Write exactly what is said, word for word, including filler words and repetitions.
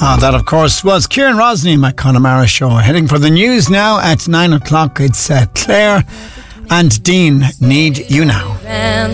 Ah, that of course was Kieran Rosny in my Connemara show. Heading for the news now at nine o'clock. It's uh, Claire and Dean Need You Now.